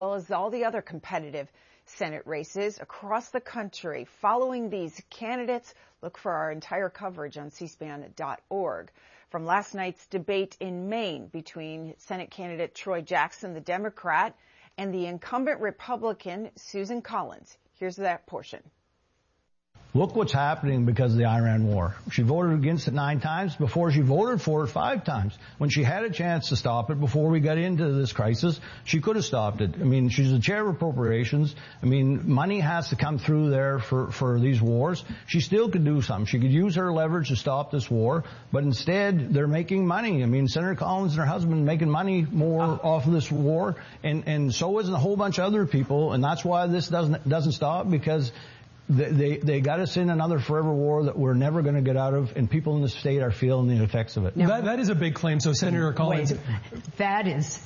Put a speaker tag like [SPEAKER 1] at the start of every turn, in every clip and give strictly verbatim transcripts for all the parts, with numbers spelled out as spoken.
[SPEAKER 1] well as all the other competitive Senate races across the country. Following these candidates, look for our entire coverage on C SPAN dot org. From last night's debate in Maine between Senate candidate Troy Jackson, the Democrat, and the incumbent Republican Susan Collins. Here's that portion.
[SPEAKER 2] Look what's happening because of the Iran war. She voted against it nine times before she voted for it five times. When she had a chance to stop it before we got into this crisis, she could have stopped it. I mean, she's the chair of appropriations. I mean, money has to come through there for, for these wars. She still could do something. She could use her leverage to stop this war, but instead they're making money. I mean, Senator Collins and her husband making money more off of this war, and, and so is a whole bunch of other people, and that's why this doesn't, doesn't stop, because They, they, they got us in another forever war that we're never going to get out of, and people in the state are feeling the effects of it.
[SPEAKER 3] Now, that, that is a big claim. So, Senator Collins.
[SPEAKER 4] Wait, that is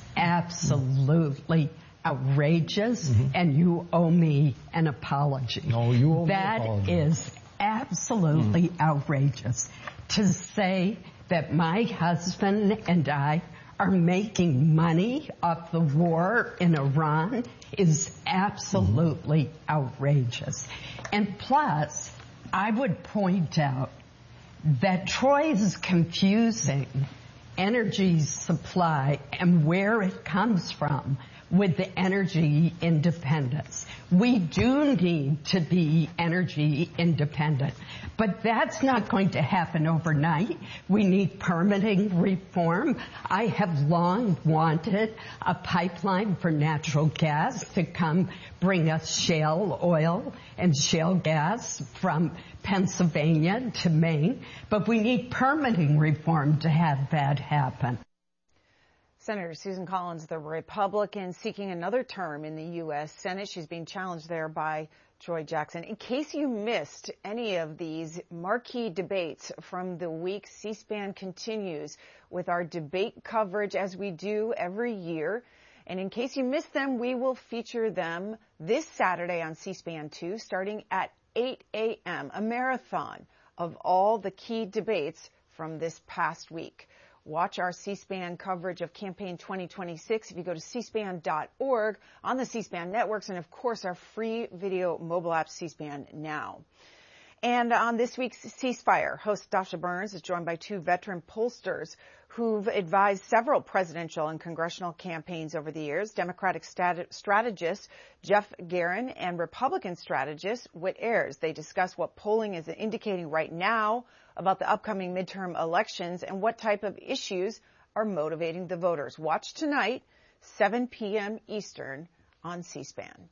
[SPEAKER 4] absolutely outrageous, mm-hmm. and you owe me an apology.
[SPEAKER 2] No, you owe
[SPEAKER 4] that
[SPEAKER 2] me an apology.
[SPEAKER 4] That is absolutely mm. outrageous. To say that my husband and I are making money off the war in Iran is absolutely mm-hmm. outrageous. And plus, I would point out that Troy is confusing energy supply and where it comes from with the energy independence. We do need to be energy independent, but that's not going to happen overnight. We need permitting reform. I have long wanted a pipeline for natural gas to come bring us shale oil and shale gas from Pennsylvania to Maine, but we need permitting reform to have that happen.
[SPEAKER 1] Senator Susan Collins, the Republican, seeking another term in the U S Senate. She's being challenged there by Troy Jackson. In case you missed any of these marquee debates from the week, C SPAN continues with our debate coverage as we do every year. And in case you missed them, we will feature them this Saturday on C SPAN two, starting at eight a.m., a marathon of all the key debates from this past week. Watch our C SPAN coverage of Campaign twenty twenty-six if you go to C SPAN dot org, on the C SPAN networks, and of course our free video mobile app, C SPAN Now. And on this week's Ceasefire, host Dasha Burns is joined by two veteran pollsters who've advised several presidential and congressional campaigns over the years, Democratic stat- strategist Jeff Guerin and Republican strategist Whit Ayers. They discuss what polling is indicating right now about the upcoming midterm elections and what type of issues are motivating the voters. Watch tonight, seven p.m. Eastern on C SPAN.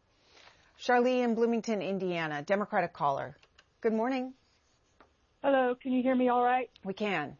[SPEAKER 1] Charlie in Bloomington, Indiana, Democratic caller. Good morning.
[SPEAKER 5] Hello, can you hear me all right?
[SPEAKER 1] We can.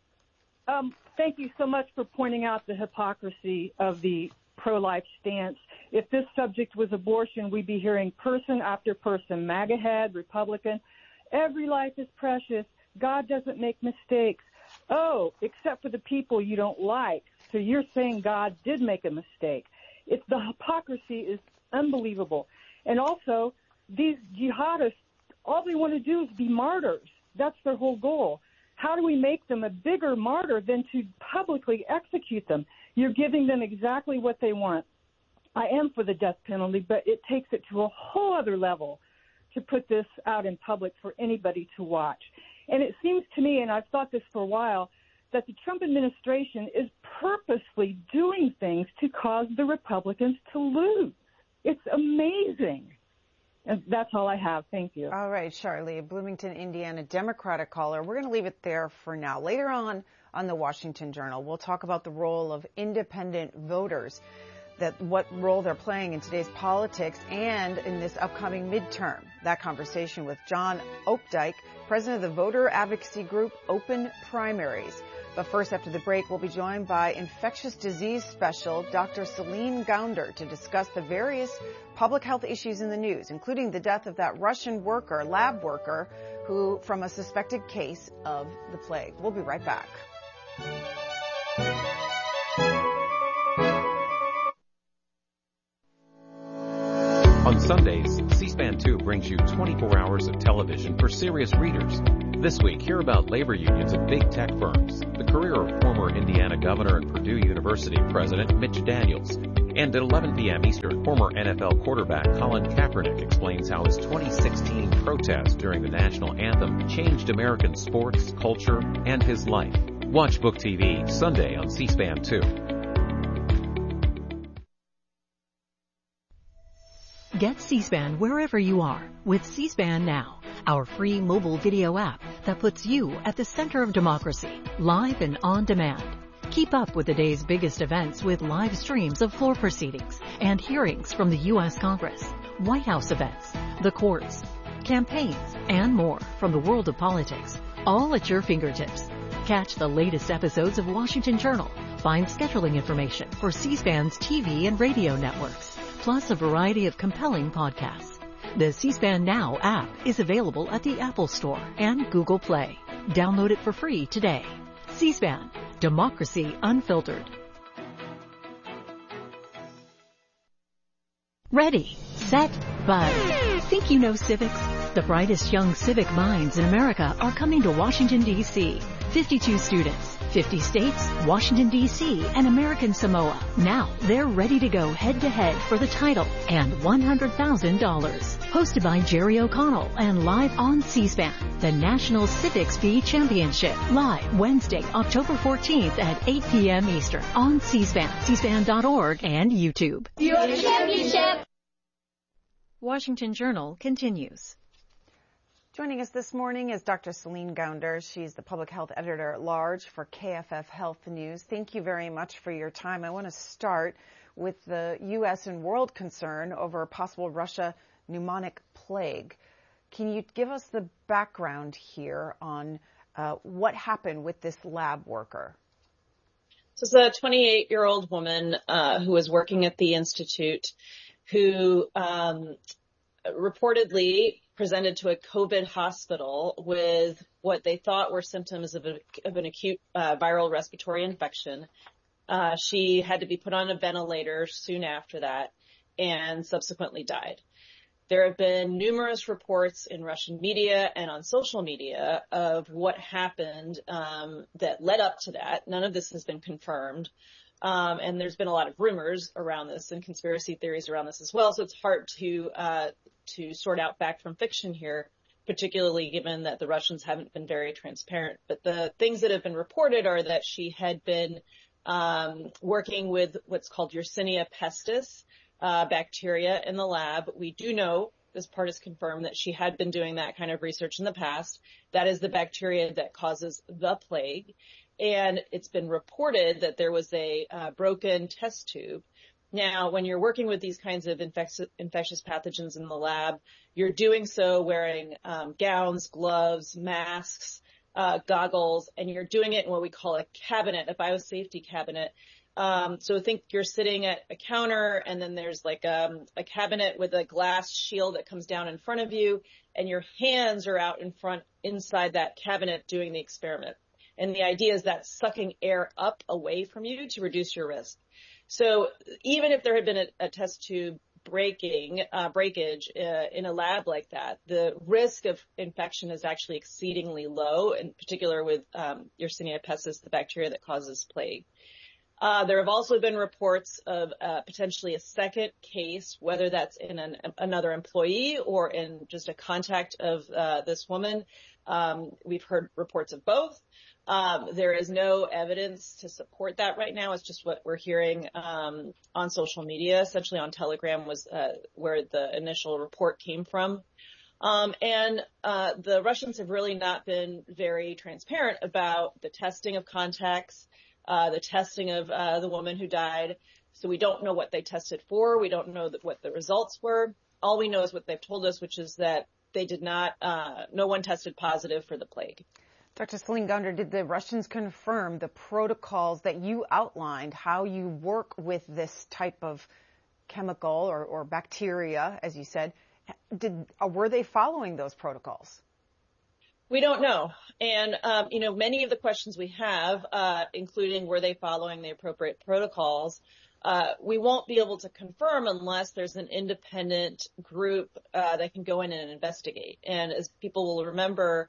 [SPEAKER 5] Um, thank you so much for pointing out the hypocrisy of the pro-life stance. If this subject was abortion, we'd be hearing person after person, MAGA head, Republican. Every life is precious. God doesn't make mistakes. Oh, except for the people you don't like. So you're saying God did make a mistake. It's the hypocrisy is unbelievable. And also, these jihadists, all they want to do is be martyrs. That's their whole goal. How do we make them a bigger martyr than to publicly execute them? You're giving them exactly what they want. I am for the death penalty, but it takes it to a whole other level to put this out in public for anybody to watch. And it seems to me, and I've thought this for a while, that the Trump administration is purposely doing things to cause the Republicans to lose. It's amazing. And that's all I have. Thank you.
[SPEAKER 1] All right, Charlie, Bloomington, Indiana, Democratic caller. We're going to leave it there for now. Later on on the Washington Journal, we'll talk about the role of independent voters, that what role they're playing in today's politics and in this upcoming midterm. That conversation with John Opdyke, president of the voter advocacy group Open Primaries. But first, after the break, we'll be joined by infectious disease special Doctor Celine Gounder to discuss the various public health issues in the news, including the death of that Russian worker, lab worker, who from a suspected case of the plague. We'll be right back.
[SPEAKER 6] On Sundays, C SPAN two brings you twenty-four hours of television for serious readers. This week, hear about labor unions at big tech firms, the career of former Indiana governor and Purdue University president Mitch Daniels. And at eleven p.m. Eastern, former N F L quarterback Colin Kaepernick explains how his twenty sixteen protest during the national anthem changed American sports, culture, and his life. Watch Book T V Sunday on C-SPAN two.
[SPEAKER 7] Get C-SPAN wherever you are with C-SPAN Now, our free mobile video app that puts you at the center of democracy, live and on demand. Keep up with the day's biggest events with live streams of floor proceedings and hearings from the U S Congress, White House events, the courts, campaigns, and more from the world of politics, all at your fingertips. Catch the latest episodes of Washington Journal. Find scheduling information for C-SPAN's T V and radio networks, plus a variety of compelling podcasts. The C-SPAN Now app is available at the Apple Store and Google Play. Download it for free today. C-SPAN, Democracy Unfiltered. Ready, set, buzz. Think you know civics? The brightest young civic minds in America are coming to Washington, D C fifty-two students, fifty states, Washington, D C, and American Samoa. Now they're ready to go head-to-head for the title and one hundred thousand dollars. Hosted by Jerry O'Connell and live on C-SPAN, the National Civics Bee Championship. Live Wednesday, October fourteenth at eight p.m. Eastern on C-SPAN, C SPAN dot org, and YouTube.
[SPEAKER 8] Your championship!
[SPEAKER 7] Washington Journal continues.
[SPEAKER 1] Joining us this morning is Doctor Celine Gounder. She's the Public Health Editor-at-Large for K F F Health News. Thank you very much for your time. I want to start with the U S and world concern over a possible Russia pneumonic plague. Can you give us the background here on uh, what happened with this lab worker?
[SPEAKER 9] This is a twenty-eight-year-old woman uh, who was working at the Institute who um, reportedly presented to a COVID hospital with what they thought were symptoms of, a, of an acute uh, viral respiratory infection. Uh, she had to be put on a ventilator soon after that and subsequently died. There have been numerous reports in Russian media and on social media of what happened um, that led up to that. None of this has been confirmed. Um, and there's been a lot of rumors around this and conspiracy theories around this as well. So it's hard to uh, to sort out fact from fiction here, particularly given that the Russians haven't been very transparent. But the things that have been reported are that she had been um, working with what's called Yersinia pestis uh, bacteria in the lab. We do know, this part is confirmed, that she had been doing that kind of research in the past. That is the bacteria that causes the plague. And it's been reported that there was a uh, broken test tube. Now, when you're working with these kinds of infectious, infectious pathogens in the lab, you're doing so wearing um, gowns, gloves, masks, uh, goggles, and you're doing it in what we call a cabinet, a biosafety cabinet. Um, so think you're sitting at a counter, and then there's like um, a cabinet with a glass shield that comes down in front of you, and your hands are out in front inside that cabinet doing the experiment. And the idea is that sucking air up away from you to reduce your risk. So even if there had been a, a test tube breaking, uh, breakage uh, in a lab like that, the risk of infection is actually exceedingly low, in particular with um, Yersinia pestis, the bacteria that causes plague. Uh, there have also been reports of uh, potentially a second case, whether that's in an, another employee or in just a contact of uh, this woman. Um, we've heard reports of both. Um, there is no evidence to support that right now. It's just what we're hearing um, on social media. Essentially on Telegram was uh, where the initial report came from. Um, and uh, the Russians have really not been very transparent about the testing of contacts, uh, the testing of uh, the woman who died. So we don't know what they tested for. We don't know that what the results were. All we know is what they've told us, which is that they did not, uh, no one tested positive for the plague.
[SPEAKER 1] Doctor Celine Gounder, did the Russians confirm the protocols that you outlined, how you work with this type of chemical or, or bacteria, as you said? Did, uh, were they following those protocols?
[SPEAKER 9] We don't know. And, um, you know, many of the questions we have, uh, including were they following the appropriate protocols, uh, we won't be able to confirm unless there's an independent group uh, that can go in and investigate. And as people will remember,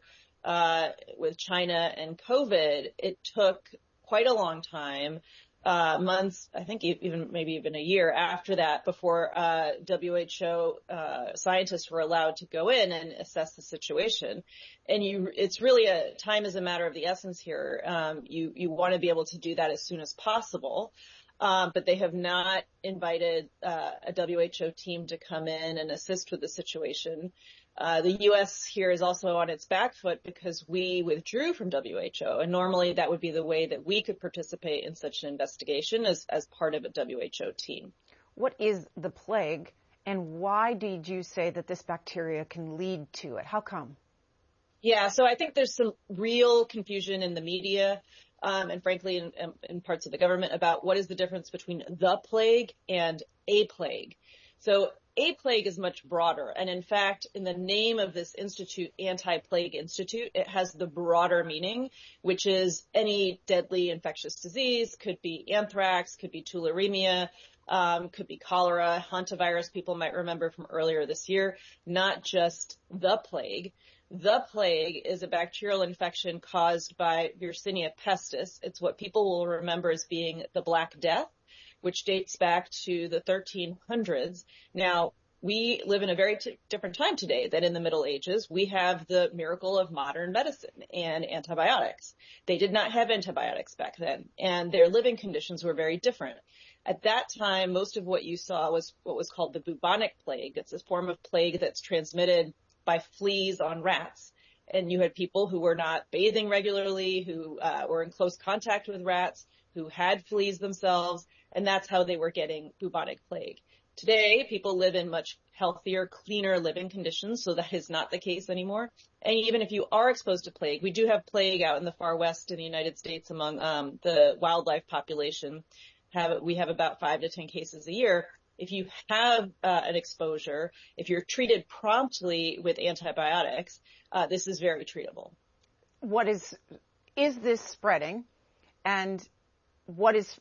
[SPEAKER 9] uh, with China and COVID, it took quite a long time, uh, months, I think even maybe even a year after that, before uh, W H O uh, scientists were allowed to go in and assess the situation. And you, it's really a time is a matter of the essence here. Um, you you want to be able to do that as soon as possible. Um, but they have not invited uh, a W H O team to come in and assist with the situation. Uh, the U S here is also on its back foot because we withdrew from W H O, and normally that would be the way that we could participate in such an investigation as, as part of a W H O team.
[SPEAKER 1] What is the plague, and why did you say that this bacteria can lead to it? How come?
[SPEAKER 9] Yeah, so I think there's some real confusion in the media um, and frankly in, in parts of the government about what is the difference between the plague and a plague. So a plague is much broader. And in fact, in the name of this institute, Anti-Plague Institute, it has the broader meaning, which is any deadly infectious disease, could be anthrax, could be tularemia, um, could be cholera, hantavirus, people might remember from earlier this year, not just the plague. The plague is a bacterial infection caused by Yersinia pestis. It's what people will remember as being the Black Death, which dates back to the thirteen hundreds. Now, we live in a very t- different time today than in the Middle Ages. We have the miracle of modern medicine and antibiotics. They did not have antibiotics back then, and their living conditions were very different. At that time, most of what you saw was what was called the bubonic plague. It's a form of plague that's transmitted by fleas on rats. And you had people who were not bathing regularly, who uh, were in close contact with rats, who had fleas themselves, and that's how they were getting bubonic plague. Today, people live in much healthier, cleaner living conditions, so that is not the case anymore. And even if you are exposed to plague, we do have plague out in the far west in the United States among um, the wildlife population. Have, we have about five to ten cases a year. If you have uh, an exposure, if you're treated promptly with antibiotics, uh, this is very treatable.
[SPEAKER 1] What is, is this spreading, and what is,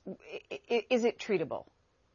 [SPEAKER 1] is it treatable?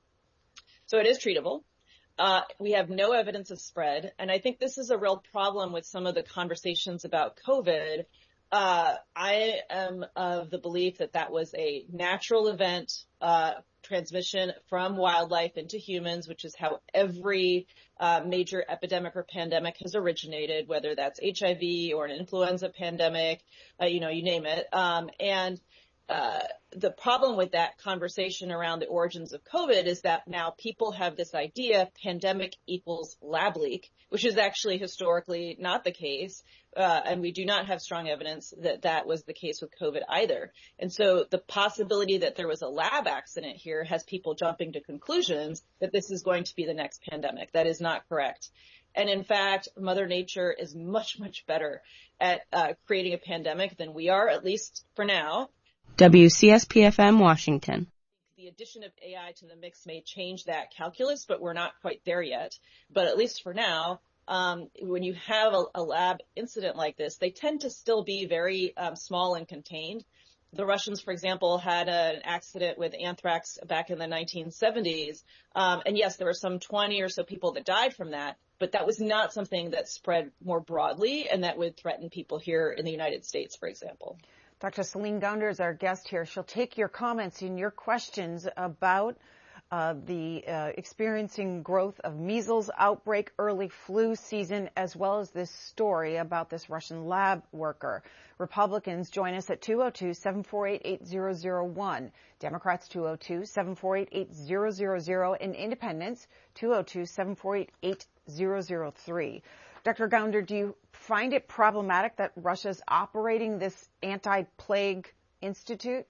[SPEAKER 9] So it is treatable. Uh, we have no evidence of spread, and I think this is a real problem with some of the conversations about COVID. Uh, I am of the belief that that was a natural event, uh, transmission from wildlife into humans, which is how every uh, major epidemic or pandemic has originated, whether that's H I V or an influenza pandemic, uh, you know, you name it. Um, and uh, the problem with that conversation around the origins of COVID is that now people have this idea pandemic equals lab leak, which is actually historically not the case. Uh, and we do not have strong evidence that that was the case with COVID either. And so the possibility that there was a lab accident here has people jumping to conclusions that this is going to be the next pandemic. That is not correct. And in fact, Mother Nature is much, much better at uh, creating a pandemic than we are, at least for now.
[SPEAKER 8] W C S P F M Washington.
[SPEAKER 9] The addition of A I to the mix may change that calculus, but we're not quite there yet. But at least for now, um, when you have a, a lab incident like this, they tend to still be very um, small and contained. The Russians, for example, had a, an accident with anthrax back in the nineteen seventies. Um, and yes, there were some twenty or so people that died from that, but that was not something that spread more broadly and that would threaten people here in the United States, for example.
[SPEAKER 1] Doctor Celine Gounder is our guest here. She'll take your comments and your questions about uh, the uh, experiencing growth of measles outbreak, early flu season, as well as this story about this Russian lab worker. Republicans join us at two oh two, seven four eight, eight zero zero one. Democrats two oh two, seven four eight, eight zero zero zero. And Independents two oh two, seven four eight, eight zero zero three. Doctor Gounder, do you find it problematic that Russia's operating this anti-plague institute?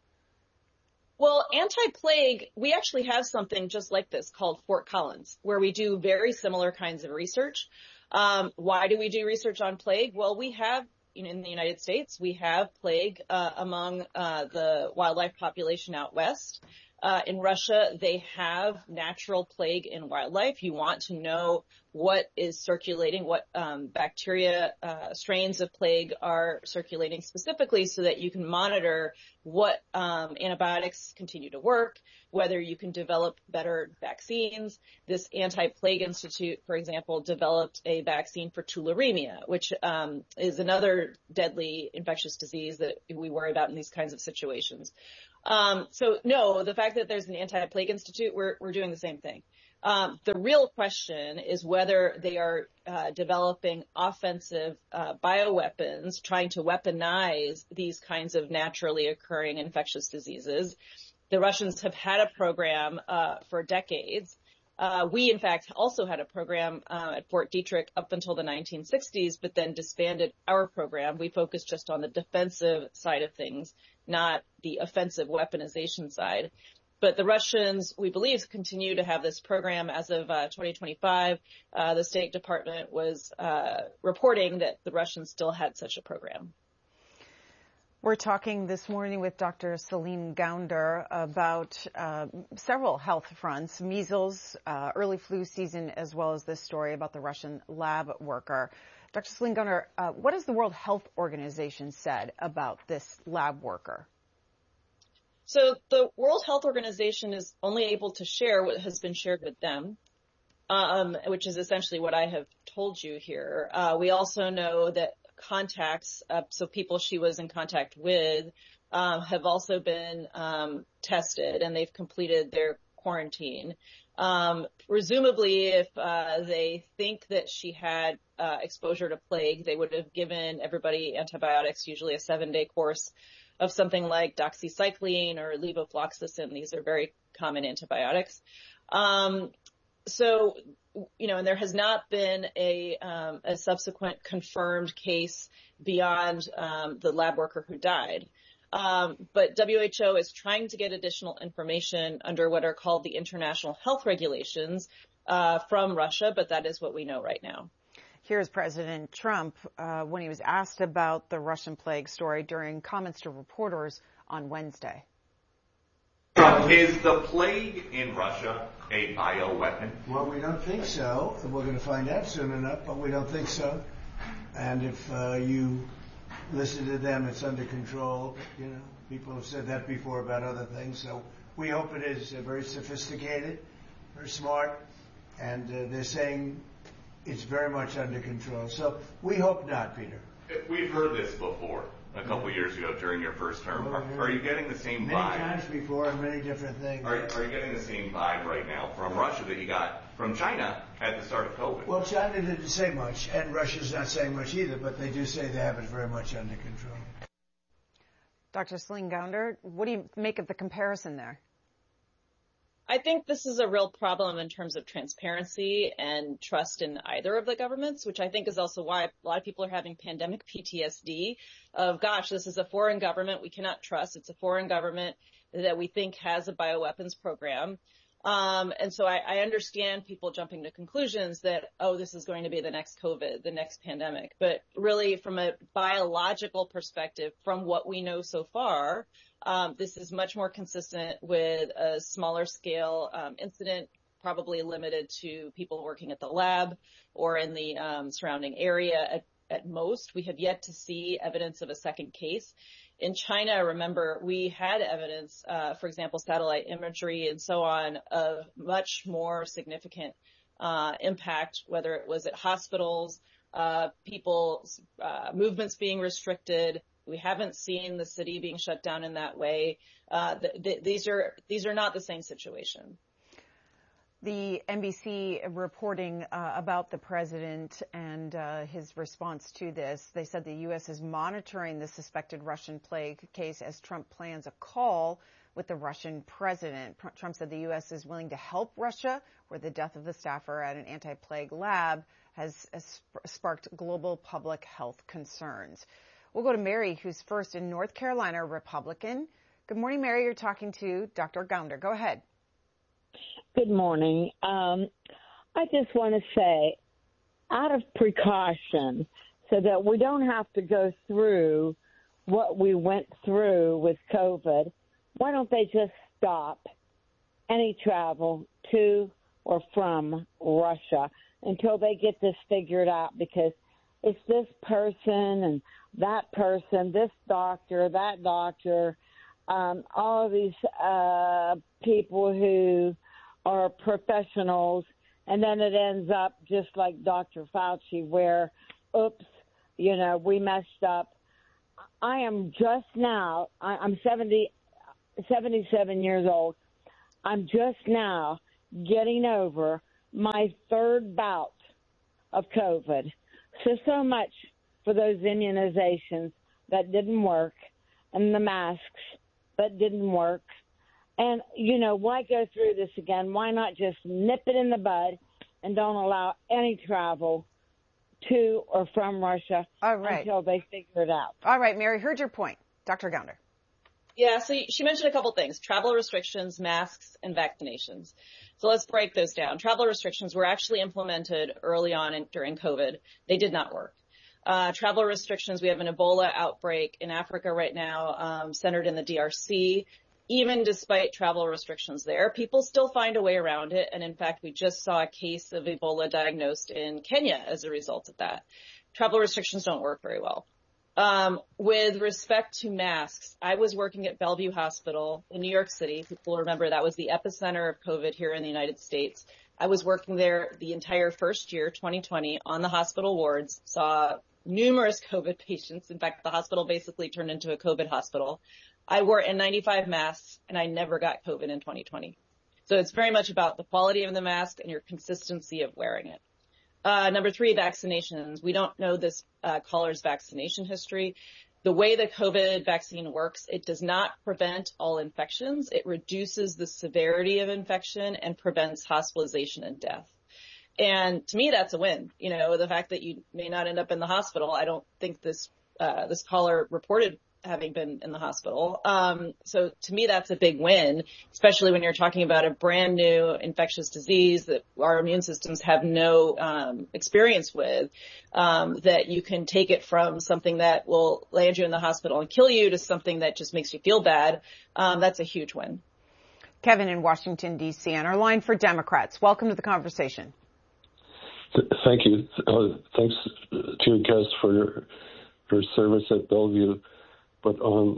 [SPEAKER 9] Well, anti-plague, we actually have something just like this called Fort Collins, where we do very similar kinds of research. Um, why do we do research on plague? Well, we have, you know, in the United States, we have plague uh, among uh, the wildlife population out west. Uh, in Russia, they have natural plague in wildlife. You want to know what is circulating, what um, bacteria uh, strains of plague are circulating specifically so that you can monitor what um, antibiotics continue to work, whether you can develop better vaccines. This Anti-Plague Institute, for example, developed a vaccine for tularemia, which um, is another deadly infectious disease that we worry about in these kinds of situations. Um, so, no, the fact that there's an Anti-Plague Institute, we're, we're doing the same thing. Um, the real question is whether they are uh, developing offensive uh, bioweapons, trying to weaponize these kinds of naturally occurring infectious diseases. The Russians have had a program uh, for decades. Uh, we, in fact, also had a program uh, at Fort Detrick up until the nineteen sixties, but then disbanded our program. We focused just on the defensive side of things, not the offensive weaponization side. But the Russians, we believe, continue to have this program as of uh, twenty twenty-five. Uh, the State Department was uh, reporting that the Russians still had such a program.
[SPEAKER 1] We're talking this morning with Doctor Celine Gounder about uh, several health fronts, measles, uh, early flu season, as well as this story about the Russian lab worker. Doctor Celine Gounder, uh, what has the World Health Organization said about this lab worker?
[SPEAKER 9] So the World Health Organization is only able to share what has been shared with them, um, which is essentially what I have told you here. Uh, we also know that contacts, uh, so people she was in contact with, um, have also been um, tested, and they've completed their quarantine. Um, presumably, if uh, they think that she had uh, exposure to plague, they would have given everybody antibiotics, usually a seven-day course of something like doxycycline or levofloxacin. These are very common antibiotics. Um, so, you know, and there has not been a, um, a subsequent confirmed case beyond um, the lab worker who died. Um, but W H O is trying to get additional information under what are called the international health regulations uh, from Russia, but that is what we know right now.
[SPEAKER 1] Here's President Trump uh, when he was asked about the Russian plague story during comments to reporters on Wednesday.
[SPEAKER 10] Trump, is the plague in Russia a bioweapon?
[SPEAKER 11] Well, we don't think so. We're going to find out soon enough, but we don't think so. And if uh, you listen to them, it's under control. You know, people have said that before about other things. So we hope it is uh, very sophisticated, very smart, and uh, they're saying it's very much under control. So we hope not, Peter.
[SPEAKER 10] We've heard this before a couple yeah. years ago during your first term.
[SPEAKER 11] Well,
[SPEAKER 10] are, are you getting the same
[SPEAKER 11] many
[SPEAKER 10] vibe?
[SPEAKER 11] Many times before and many different things.
[SPEAKER 10] Are, are you getting the same vibe right now from Russia that you got from China at the start of COVID?
[SPEAKER 11] Well, China didn't say much, and Russia's not saying much either, but they do say they have it very much under control.
[SPEAKER 1] Doctor Celine Gounder, what do you make of the comparison there?
[SPEAKER 9] I think this is a real problem in terms of transparency and trust in either of the governments, which I think is also why a lot of people are having pandemic P T S D of, gosh, this is a foreign government we cannot trust. It's a foreign government that we think has a bioweapons program. Um, and so I, I understand people jumping to conclusions that, oh, this is going to be the next COVID, the next pandemic. But really, from a biological perspective, from what we know so far, um, this is much more consistent with a smaller scale um, incident, probably limited to people working at the lab or in the um, surrounding area at, at most. We have yet to see evidence of a second case. In China, remember, we had evidence, uh, for example, satellite imagery and so on, of much more significant uh, impact, whether it was at hospitals, uh, people's uh, movements being restricted. We haven't seen the city being shut down in that way. Uh, th- th- these are these are not the same situation.
[SPEAKER 1] The N B C reporting uh, about the president and uh, his response to this, they said the U S is monitoring the suspected Russian plague case as Trump plans a call with the Russian president. Trump said the U S is willing to help Russia, where the death of the staffer at an anti-plague lab has, has sparked global public health concerns. We'll go to Mary, who's first in North Carolina, a Republican. Good morning, Mary. You're talking to Doctor Gounder. Go ahead.
[SPEAKER 12] Good morning. Um, I just want to say, out of precaution, so that we don't have to go through what we went through with COVID, why don't they just stop any travel to or from Russia until they get this figured out? Because it's this person and that person, this doctor, that doctor. um, all of these uh, people who are professionals, and then it ends up just like Doctor Fauci, where, oops, you know, we messed up. I am just now, I, I'm seventy, seventy-seven years old. I'm just now getting over my third bout of COVID. So, so much for those immunizations that didn't work and the masks that didn't work. And, you know, why go through this again? Why not just nip it in the bud and don't allow any travel to or from Russia
[SPEAKER 1] All right.
[SPEAKER 12] until they figure it out?
[SPEAKER 1] All right, Mary, heard your point. Doctor Gounder.
[SPEAKER 9] Yeah, so she mentioned a couple things, travel restrictions, masks, and vaccinations. So let's break those down. Travel restrictions were actually implemented early on in, during COVID. They did not work. Uh, travel restrictions, we have an Ebola outbreak in Africa right now, um, centered in the D R C. Even despite travel restrictions there, people still find a way around it. And in fact, we just saw a case of Ebola diagnosed in Kenya as a result of that. Travel restrictions don't work very well. Um, with respect to masks, I was working at Bellevue Hospital in New York City. People remember that was the epicenter of COVID here in the United States. I was working there the entire first year, twenty twenty, on the hospital wards, saw numerous COVID patients. In fact, the hospital basically turned into a COVID hospital. I wore N ninety-five masks, and I never got COVID in twenty twenty. So it's very much about the quality of the mask and your consistency of wearing it. Uh, number three, vaccinations. We don't know this uh, caller's vaccination history. The way the COVID vaccine works, it does not prevent all infections. It reduces the severity of infection and prevents hospitalization and death. And to me, that's a win. You know, the fact that you may not end up in the hospital. I don't think this uh, this caller reported having been in the hospital. Um, so to me, that's a big win, especially when you're talking about a brand new infectious disease that our immune systems have no um, experience with, um, that you can take it from something that will land you in the hospital and kill you to something that just makes you feel bad. Um, that's a huge win.
[SPEAKER 1] Kevin in Washington, D C, on our line for Democrats. Welcome to the conversation.
[SPEAKER 13] Thank you. Uh, thanks to your guest for your, your service at Bellevue. But um,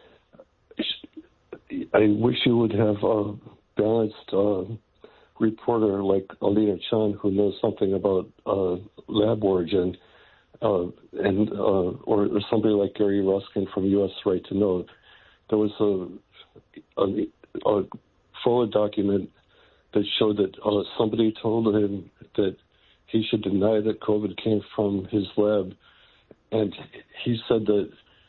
[SPEAKER 13] I wish you would have a balanced uh, reporter like Alina Chan who knows something about uh, lab origin, uh, and uh, or, or somebody like Gary Ruskin from U S Right to Know. There was a, a, a photo document that showed that uh, somebody told him that he should deny that COVID came from his lab, and he said that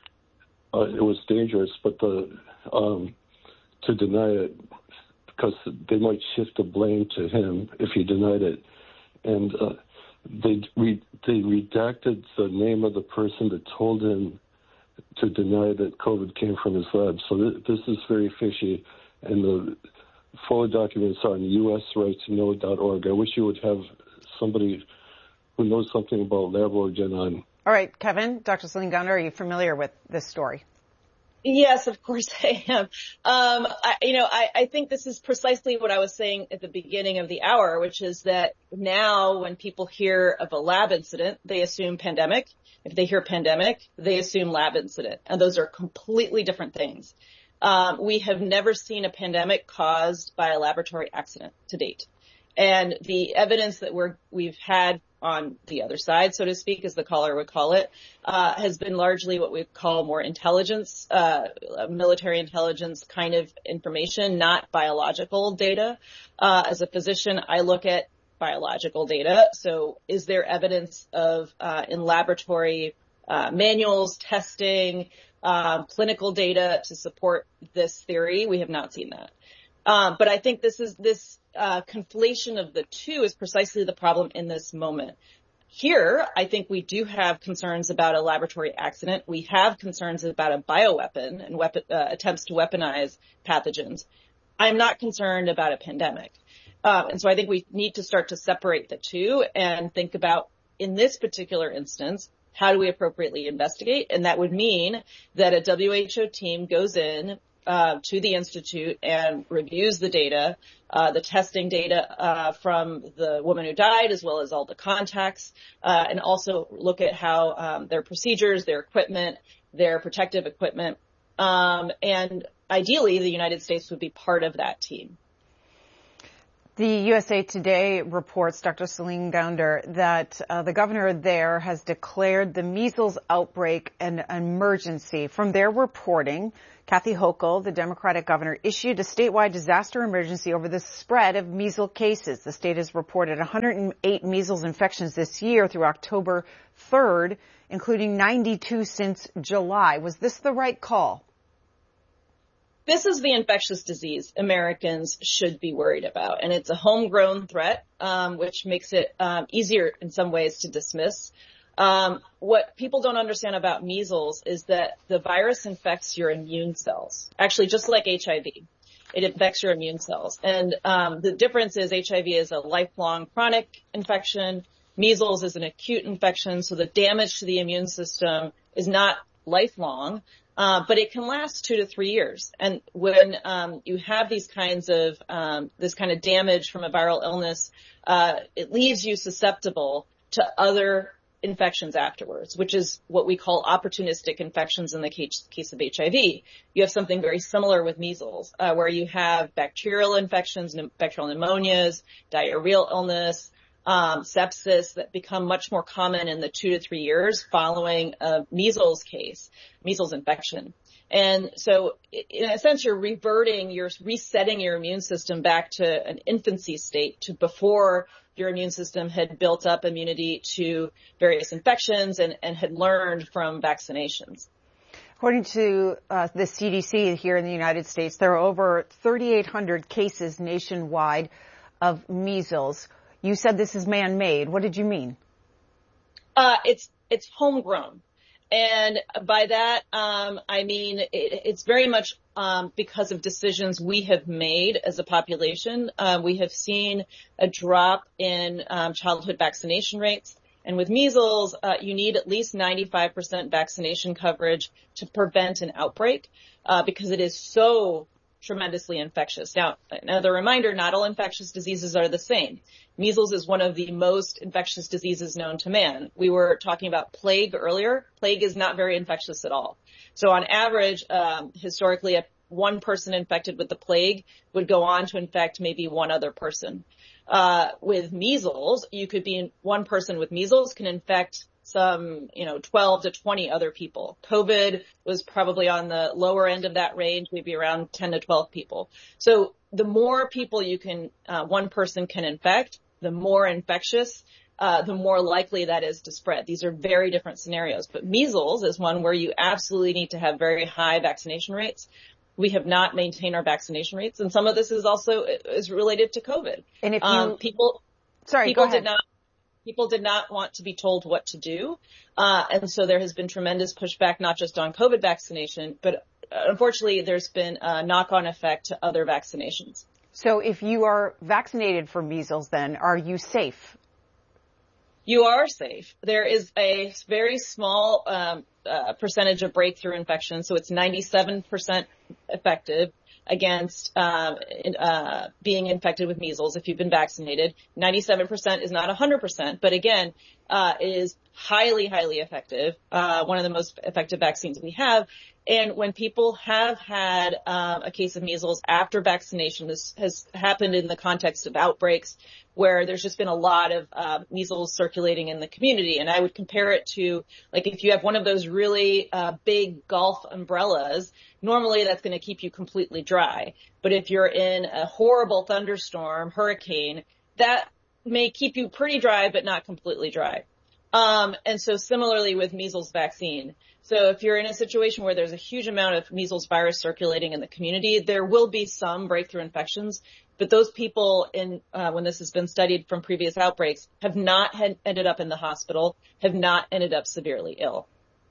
[SPEAKER 13] Uh, it was dangerous, but the um, to deny it because they might shift the blame to him if he denied it, and uh, they re- they redacted the name of the person that told him to deny that COVID came from his lab. So th- this is very fishy, and the full documents on U S right to know dot org. I wish you would have somebody who knows something about lab origin on.
[SPEAKER 1] All right, Kevin, Doctor Celine Gounder, are you familiar with this story?
[SPEAKER 9] Yes, of course I am. Um, I, you know, I, I think this is precisely what I was saying at the beginning of the hour, which is that now when people hear of a lab incident, they assume pandemic. If they hear pandemic, they assume lab incident. And those are completely different things. Um, we have never seen a pandemic caused by a laboratory accident to date. And the evidence that we're, we've had on the other side, so to speak, as the caller would call it, uh, has been largely what we call more intelligence, uh, military intelligence kind of information, not biological data. Uh, as a physician, I look at biological data. So is there evidence of, uh, in laboratory, uh, manuals, testing, uh, clinical data to support this theory? We have not seen that. Um, but I think this is, this, Uh, conflation of the two is precisely the problem in this moment. Here, I think we do have concerns about a laboratory accident. We have concerns about a bioweapon and weapon, uh, attempts to weaponize pathogens. I'm not concerned about a pandemic. Um, and so I think we need to start to separate the two and think about, in this particular instance, how do we appropriately investigate? And that would mean that a W H O team goes in Uh, to the Institute and reviews the data, uh, the testing data uh, from the woman who died, as well as all the contacts, uh, and also look at how um, their procedures, their equipment, their protective equipment, um, and ideally, the United States would be part of that team.
[SPEAKER 1] The U S A Today reports, Doctor Celine Gounder, that uh, the governor there has declared the measles outbreak an emergency. From their reporting, Kathy Hochul, the Democratic governor, issued a statewide disaster emergency over the spread of measles cases. The state has reported one hundred eight measles infections this year through October third, including ninety-two since July. Was this the right call?
[SPEAKER 9] This is the infectious disease Americans should be worried about, and it's a homegrown threat, um, which makes it um, easier in some ways to dismiss. Um, what people don't understand about measles is that the virus infects your immune cells, actually just like H I V. It infects your immune cells. And um, the difference is H I V is a lifelong chronic infection. Measles is an acute infection, so the damage to the immune system is not lifelong. Uh, but it can last two to three years. And when um, you have these kinds of um, this kind of damage from a viral illness, uh, it leaves you susceptible to other infections afterwards, which is what we call opportunistic infections in the case, case of H I V. You have something very similar with measles, uh, where you have bacterial infections, bacterial pneumonias, diarrheal illness, Um, sepsis that become much more common in the two to three years following a measles case, measles infection. And so in a sense, you're reverting, you're resetting your immune system back to an infancy state, to before your immune system had built up immunity to various infections and, and had learned from vaccinations.
[SPEAKER 1] According to uh, the C D C here in the United States, there are over thirty-eight hundred cases nationwide of measles. You said this is man-made. What did you mean?
[SPEAKER 9] Uh, it's, it's homegrown. And by that, um, I mean, it, it's very much, um, because of decisions we have made as a population. Uh, we have seen a drop in, um, childhood vaccination rates. And with measles, uh, you need at least ninety-five percent vaccination coverage to prevent an outbreak, uh, because it is so tremendously infectious. Now, another reminder, not all infectious diseases are the same. Measles is one of the most infectious diseases known to man. We were talking about plague earlier. Plague is not very infectious at all. So on average, um, historically, a one person infected with the plague would go on to infect maybe one other person. Uh, with measles, you could be one person with measles can infect some, you know, twelve to twenty other people. COVID was probably on the lower end of that range, maybe around ten to twelve people. So the more people you can, uh, one person can infect, the more infectious, uh, the more likely that is to spread. These are very different scenarios. But measles is one where you absolutely need to have very high vaccination rates. We have not maintained our vaccination rates, and some of this is also is related to COVID.
[SPEAKER 1] And if you,
[SPEAKER 9] um, people,
[SPEAKER 1] sorry,
[SPEAKER 9] people
[SPEAKER 1] go ahead.
[SPEAKER 9] did not. People did not want to be told what to do. Uh, and so there has been tremendous pushback, not just on COVID vaccination, but unfortunately there's been a knock-on effect to other vaccinations.
[SPEAKER 1] So if you are vaccinated for measles, then are you safe?
[SPEAKER 9] You are safe. There is a very small um, uh, percentage of breakthrough infection, so it's ninety-seven percent effective against uh, uh, being infected with measles if you've been vaccinated. ninety-seven percent is not one hundred percent, but again, uh, it is highly, highly effective, uh, one of the most effective vaccines we have. And when people have had um, a case of measles after vaccination, this has happened in the context of outbreaks where there's just been a lot of uh, measles circulating in the community. And I would compare it to, like, if you have one of those really uh, big golf umbrellas, normally that's going to keep you completely dry. But if you're in a horrible thunderstorm, hurricane, that may keep you pretty dry, but not completely dry. Um, and so similarly with measles vaccine. So if you're in a situation where there's a huge amount of measles virus circulating in the community, there will be some breakthrough infections. But those people, in uh, when this has been studied from previous outbreaks, have not had ended up in the hospital, have not ended up severely ill.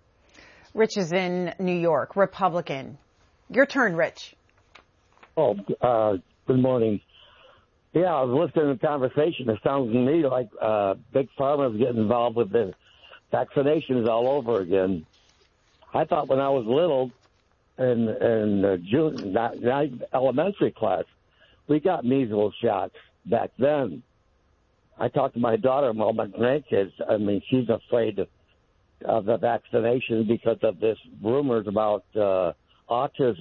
[SPEAKER 1] Rich is in New York, Republican. Your turn, Rich.
[SPEAKER 14] Oh, uh, good morning. Yeah, I was listening to the conversation. It sounds to me like uh, big pharma is getting involved with the vaccinations all over again. I thought when I was little, in in uh, June, not, not elementary class, we got measles shots back then. I talked to my daughter and all my grandkids. I mean, she's afraid of, of the vaccination because of this rumors about uh, autism.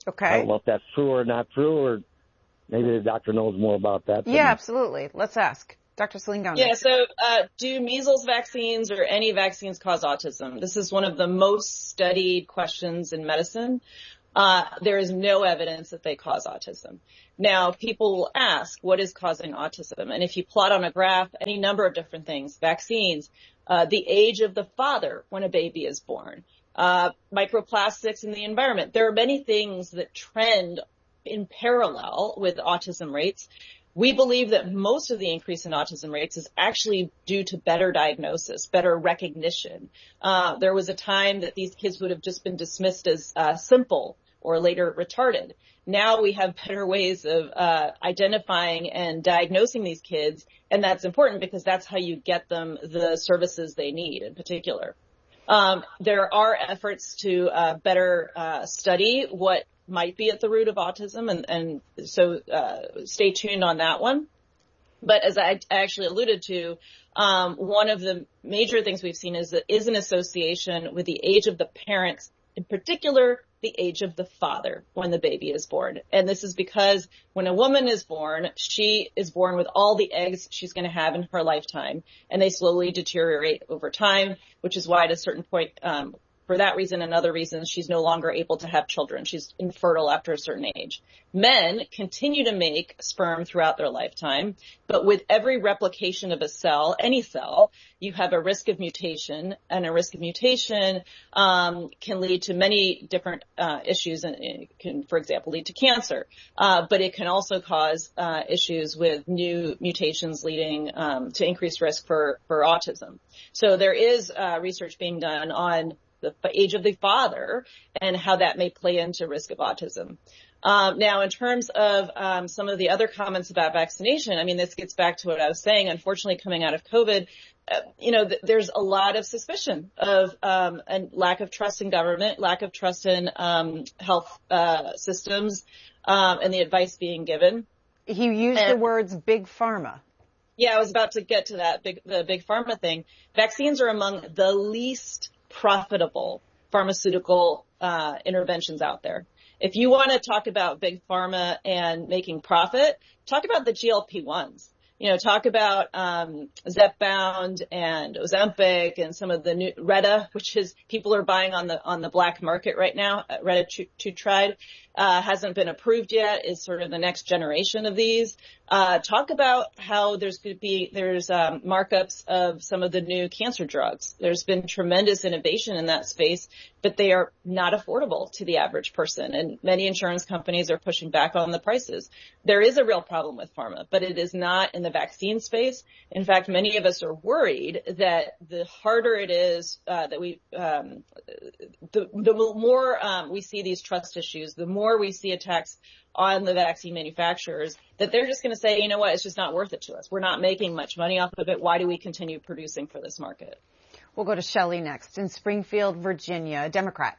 [SPEAKER 1] Okay.
[SPEAKER 14] I don't know if that's true or not true, or maybe the doctor knows more about that.
[SPEAKER 1] Yeah, absolutely. Let's ask. Doctor Celine Gownder.
[SPEAKER 9] Yeah, so uh, do measles vaccines or any vaccines cause autism? This is one of the most studied questions in medicine. Uh, there is no evidence that they cause autism. Now, people will ask, what is causing autism? And if you plot on a graph any number of different things, vaccines, uh, the age of the father when a baby is born, uh, microplastics in the environment, there are many things that trend in parallel with autism rates. We believe that most of the increase in autism rates is actually due to better diagnosis, better recognition. Uh, there was a time that these kids would have just been dismissed as uh, simple or later retarded. Now we have better ways of uh, identifying and diagnosing these kids, and that's important because that's how you get them the services they need in particular. Um, there are efforts to uh, better uh, study what might be at the root of autism, and, and so uh, stay tuned on that one. But as I actually alluded to, um, one of the major things we've seen is, is an association with the age of the parents, in particular the age of the father when the baby is born. And this is because when a woman is born, she is born with all the eggs she's going to have in her lifetime, and they slowly deteriorate over time, which is why at a certain point, um, for that reason and other reasons, she's no longer able to have children. She's infertile after a certain age. Men continue to make sperm throughout their lifetime, but with every replication of a cell, any cell, you have a risk of mutation, and a risk of mutation um, can lead to many different uh, issues, and it can, for example, lead to cancer. Uh, but it can also cause uh, issues with new mutations leading um, to increased risk for, for autism. So there is uh, research being done on the age of the father and how that may play into risk of autism. Um, now, in terms of um, some of the other comments about vaccination, I mean, this gets back to what I was saying. Unfortunately, coming out of COVID, uh, you know, th- there's a lot of suspicion of um, a lack of trust in government, lack of trust in um, health uh, systems, um, and the advice being given.
[SPEAKER 1] You used and, the words big pharma.
[SPEAKER 9] Yeah, I was about to get to that, big, the big pharma thing. Vaccines are among the least profitable pharmaceutical uh, interventions out there. If you want to talk about big pharma and making profit, talk about the G L P ones. You know, talk about um, Zepbound and Ozempic and some of the new Retta, which is people are buying on the on the black market right now. Retatrutide uh, hasn't been approved yet. Is sort of the next generation of these. Uh, talk about how there's going to be there's um, markups of some of the new cancer drugs. There's been tremendous innovation in that space, but they are not affordable to the average person, and many insurance companies are pushing back on the prices. There is a real problem with pharma, but it is not in the vaccine space. In fact, many of us are worried that the harder it is uh, that we, um, the, the more um, we see these trust issues, the more we see attacks on the vaccine manufacturers, that they're just going to say, you know what, it's just not worth it to us. We're not making much money off of it. Why do we continue producing for this market?
[SPEAKER 1] We'll go to Shelley next in Springfield, Virginia, a Democrat.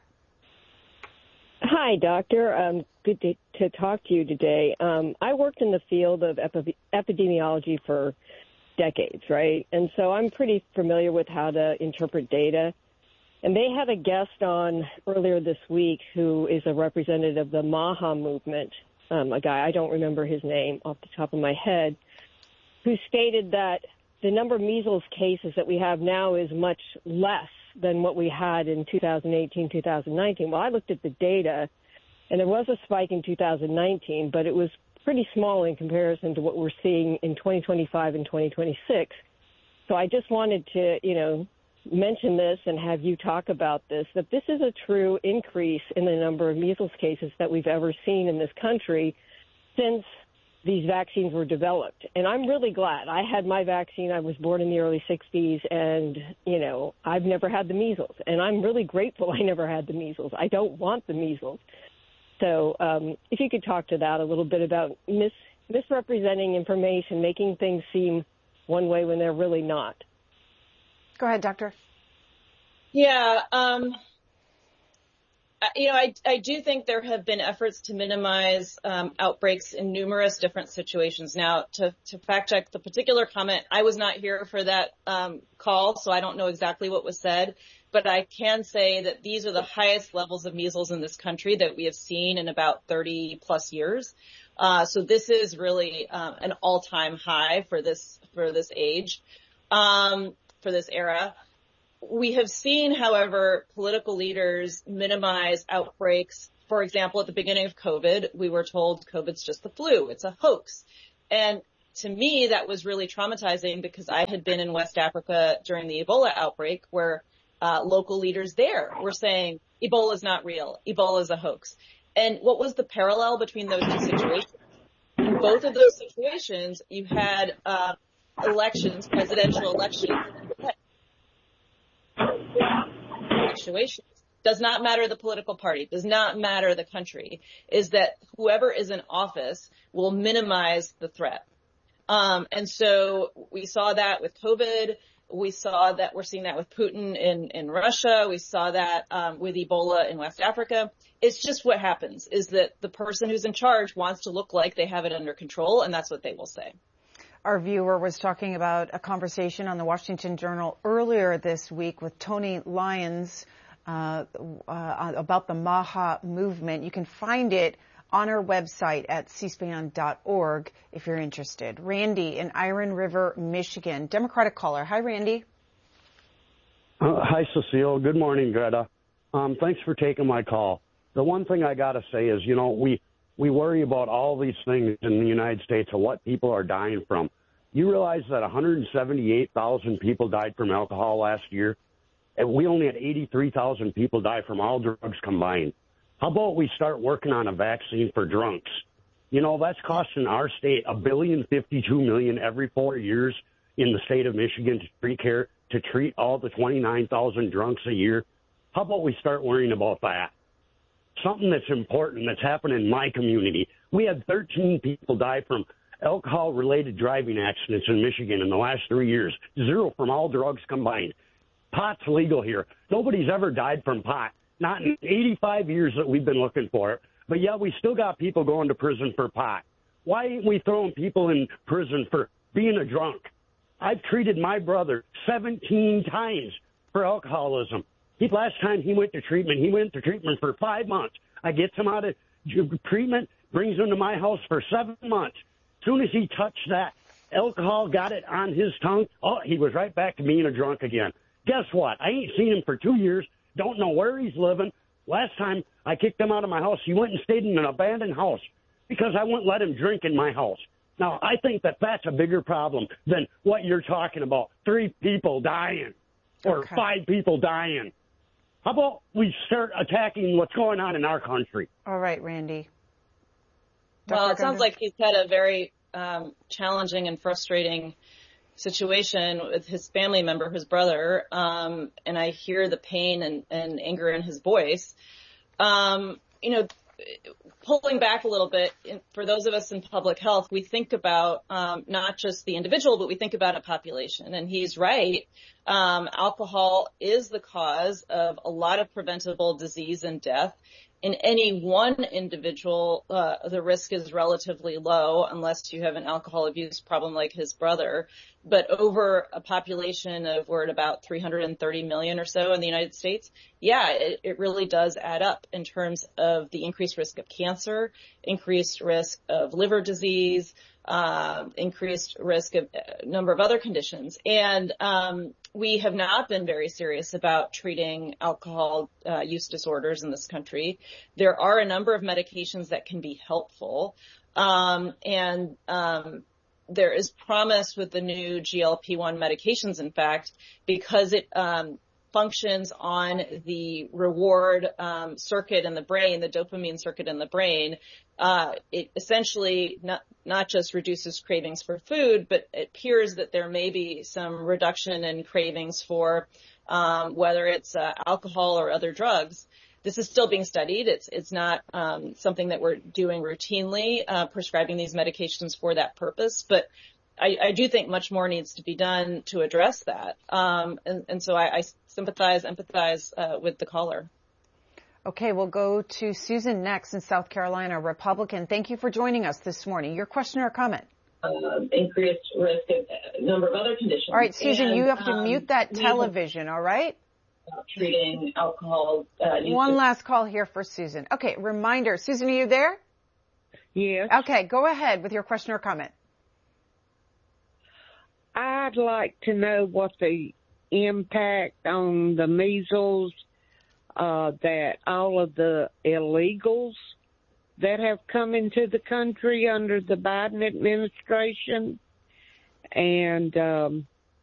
[SPEAKER 15] Hi, doctor. Um, good to, to talk to you today. Um, I worked in the field of epi- epidemiology for decades, right? And so I'm pretty familiar with how to interpret data. And they had a guest on earlier this week who is a representative of the MAHA movement, um, a guy, I don't remember his name off the top of my head, who stated that the number of measles cases that we have now is much less than what we had in two thousand eighteen, two thousand nineteen. Well, I looked at the data, and there was a spike in two thousand nineteen, but it was pretty small in comparison to what we're seeing in twenty twenty-five and twenty twenty-six. So I just wanted to, you know, mention this and have you talk about this, that this is a true increase in the number of measles cases that we've ever seen in this country since these vaccines were developed. And I'm really glad. I had my vaccine. I was born in the early sixties, and, you know, I've never had the measles. And I'm really grateful I never had the measles. I don't want the measles. So um, if you could talk to that a little bit about mis- misrepresenting information, making things seem one way when they're really not.
[SPEAKER 1] Go ahead, doctor.
[SPEAKER 9] Yeah, um, you know, I, I do think there have been efforts to minimize um, outbreaks in numerous different situations. Now, to, to fact check the particular comment, I was not here for that um, call, so I don't know exactly what was said. but I can say that these are the highest levels of measles in this country that we have seen in about thirty plus years. Uh, so this is really um, an all-time high for this for this age, um, for this era. We have seen, however, political leaders minimize outbreaks. For example, at the beginning of COVID, we were told COVID's just the flu. It's a hoax. And to me, that was really traumatizing because I had been in West Africa during the Ebola outbreak where uh, local leaders there were saying Ebola is not real. Ebola is a hoax. And what was the parallel between those two situations? In both of those situations, you had uh, elections, presidential elections, situations. Does not matter the political party, does not matter the country, is that whoever is in office will minimize the threat. Um, and so we saw that with COVID. We saw that we're seeing that with Putin in, in Russia. We saw that um, with Ebola in West Africa. It's just what happens is that the person who's in charge wants to look like they have it under control, and that's what they will say.
[SPEAKER 1] Our viewer was talking about a conversation on the Washington Journal earlier this week with Tony Lyons uh, uh, about the MAHA movement. You can find it on our website at c span dot org if you're interested. Randy in Iron River, Michigan, Democratic caller. Hi, Randy.
[SPEAKER 16] Uh, hi, Cecile. Good morning, Greta. Um, thanks for taking my call. The one thing I got to say is, you know, we, we worry about all these things in the United States of what people are dying from. You realize that one hundred seventy-eight thousand people died from alcohol last year, and we only had eighty-three thousand people die from all drugs combined. How about we start working on a vaccine for drunks? You know, that's costing our state a billion fifty-two million every four years in the state of Michigan to treat care to treat all the twenty-nine thousand drunks a year. How about we start worrying about that? Something that's important that's happened in my community. We had thirteen people die from alcohol-related driving accidents in Michigan in the last three years. Zero from all drugs combined. Pot's legal here. Nobody's ever died from pot. Not in eighty-five years that we've been looking for it. But yet we still got people going to prison for pot. Why ain't we throwing people in prison for being a drunk? I've treated my brother seventeen times for alcoholism. He, last time he went to treatment, he went to treatment for five months. I get him out of treatment, brings him to my house for seven months. As soon as he touched that alcohol, got it on his tongue, oh, he was right back to being a drunk again. Guess what? I ain't seen him for two years. Don't know where he's living. Last time I kicked him out of my house, he went and stayed in an abandoned house because I wouldn't let him drink in my house. Now, I think that that's a bigger problem than what you're talking about, three people dying or okay. five people dying. How about we start attacking what's going on in our country?
[SPEAKER 1] All right, Randy.
[SPEAKER 9] Well, it sounds like he's had a very um, challenging and frustrating situation with his family member, his brother, um, and I hear the pain and, and anger in his voice. Um, you know, pulling back a little bit, for those of us in public health, we think about um, not just the individual, but we think about a population. And he's right. Um, alcohol is the cause of a lot of preventable disease and death. In any one individual, uh, the risk is relatively low unless you have an alcohol abuse problem like his brother. But over a population of, we're at about three hundred thirty million or so in the United States, yeah, it, it really does add up in terms of the increased risk of cancer, increased risk of liver disease, uh, increased risk of a number of other conditions. And um, we have not been very serious about treating alcohol uh, use disorders in this country. There are a number of medications that can be helpful. Um, and um, there is promise with the new G L P one medications, in fact, because it um, functions on the reward um, circuit in the brain, the dopamine circuit in the brain. Uh, it essentially not, not just reduces cravings for food, but it appears that there may be some reduction in cravings for um, whether it's uh, alcohol or other drugs. This is still being studied. It's it's not um, something that we're doing routinely, uh, prescribing these medications for that purpose. But I, I do think much more needs to be done to address that. Um, and, and so I, I sympathize, empathize uh, with the caller.
[SPEAKER 1] Okay, we'll go to Susan next in South Carolina, Republican. Thank you for joining us this morning. Your question or comment?
[SPEAKER 9] Uh, increased risk of a number of other conditions.
[SPEAKER 1] All right, Susan,
[SPEAKER 9] and,
[SPEAKER 1] you have to
[SPEAKER 9] um,
[SPEAKER 1] mute that television, all right?
[SPEAKER 9] about treating alcohol uh, use.
[SPEAKER 1] One last call here for Susan. Okay, reminder. Susan, are you there?
[SPEAKER 17] Yes.
[SPEAKER 1] Okay, go ahead with your question or comment.
[SPEAKER 17] I'd like to know what the impact on the measles uh, that all of the illegals that have come into the country under the Biden administration. And um,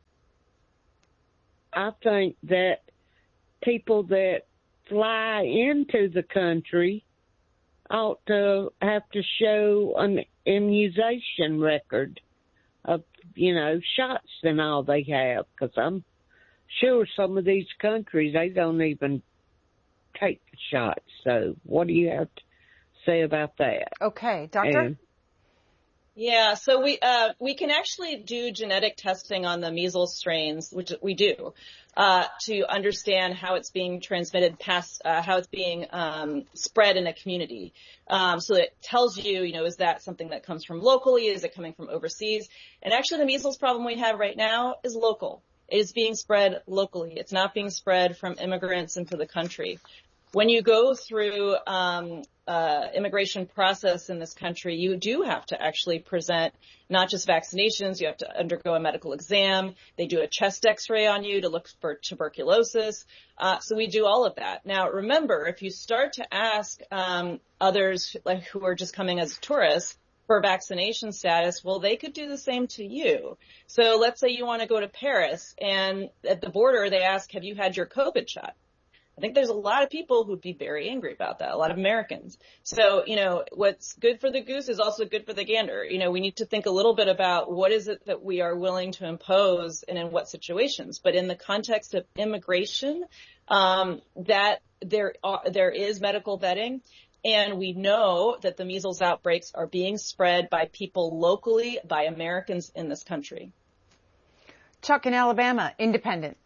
[SPEAKER 17] I think that people that fly into the country ought to have to show an immunization record of, you know, shots and all they have, because I'm sure some of these countries, they don't even take the shots. So what do you have to say about that?
[SPEAKER 1] Okay, doctor?
[SPEAKER 17] And,
[SPEAKER 9] Yeah, so we uh, we can actually do genetic testing on the measles strains, which we do, uh, to understand how it's being transmitted past, uh, how it's being um, spread in a community. Um, so it tells you, you know, is that something that comes from locally? Is it coming from overseas? And actually the measles problem we have right now is local. It is being spread locally. It's not being spread from immigrants into the country. When you go through um, uh, immigration process in this country, you do have to actually present not just vaccinations. You have to undergo a medical exam. They do a chest X-ray on you to look for tuberculosis. Uh, so we do all of that. Now, remember, if you start to ask um, others like who are just coming as tourists for vaccination status, well, they could do the same to you. So let's say you want to go to Paris, and at the border they ask, have you had your COVID shot? I think there's a lot of people who'd be very angry about that, a lot of Americans. So, you know, what's good for the goose is also good for the gander. You know, we need to think a little bit about what is it that we are willing to impose and in what situations. But in the context of immigration, um, that there are, there is medical vetting. And we know that the measles outbreaks are being spread by people locally, by Americans in this country.
[SPEAKER 1] Chuck in Alabama, independent.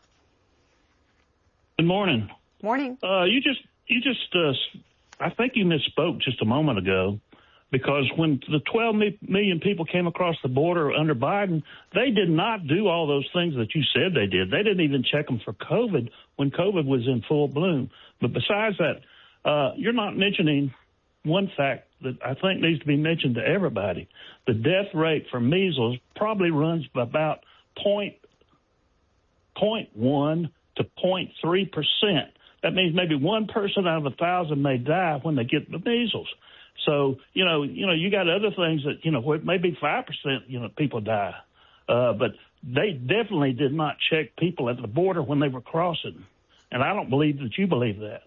[SPEAKER 18] Good morning.
[SPEAKER 1] Morning.
[SPEAKER 18] Uh, you just, you just, uh, I think you misspoke just a moment ago, because when the twelve million people came across the border under Biden, they did not do all those things that you said they did. They didn't even check them for COVID when COVID was in full bloom. But besides that, uh, you're not mentioning one fact that I think needs to be mentioned to everybody. The death rate for measles probably runs about point, point one to point three percent. That means maybe one person out of a thousand may die when they get the measles. So, you know, you know, you got other things that, you know, where maybe five percent, you know, people die. Uh, but they definitely did not check people at the border when they were crossing. And I don't believe that you believe that.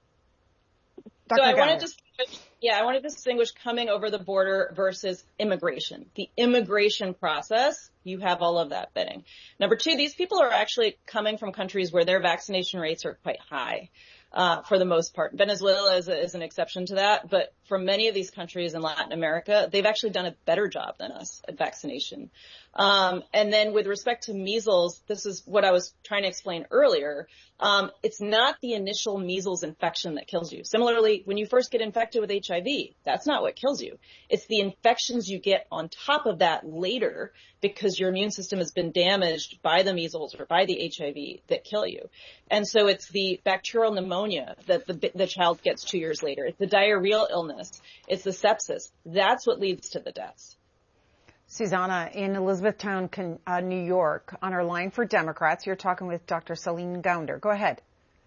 [SPEAKER 9] So I want to distinguish, yeah, I want to distinguish coming over the border versus immigration. The immigration process, you have all of that vetting. Number two, these people are actually coming from countries where their vaccination rates are quite high, uh, for the most part. Venezuela is, a, is an exception to that, but for many of these countries in Latin America, they've actually done a better job than us at vaccination. Um, and then with respect to measles, this is what I was trying to explain earlier. Um, it's not the initial measles infection that kills you. Similarly, when you first get infected with H I V, that's not what kills you. It's the infections you get on top of that later because your immune system has been damaged by the measles or by the H I V that kill you. And so it's the bacterial pneumonia that the, the child gets two years later. It's the diarrheal illness. It's the sepsis. That's what leads to the deaths.
[SPEAKER 1] Susanna in Elizabethtown, uh, New York, on our line for Democrats. You're talking with Doctor Celine Gounder. Go ahead.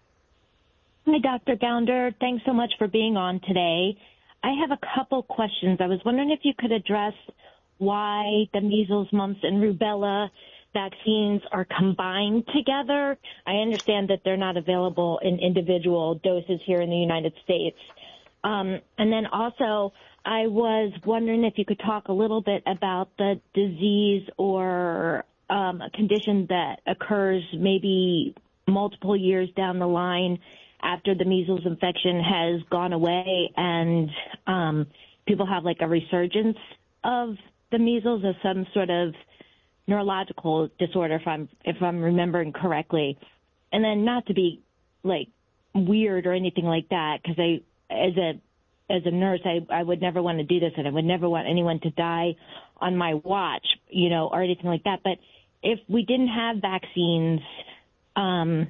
[SPEAKER 19] Hi, Doctor Gounder. Thanks so much for being on today. I have a couple questions. I was wondering if you could address why the measles, mumps, and rubella vaccines are combined together. I understand that they're not available in individual doses here in the United States. Um, and then also, I was wondering if you could talk a little bit about the disease or um, a condition that occurs maybe multiple years down the line after the measles infection has gone away and um, people have like a resurgence of the measles as some sort of neurological disorder, if I'm if I'm remembering correctly. And then not to be like weird or anything like that, because I as a as a nurse, I, I would never want to do this, and I would never want anyone to die on my watch, you know, or anything like that. But if we didn't have vaccines, um,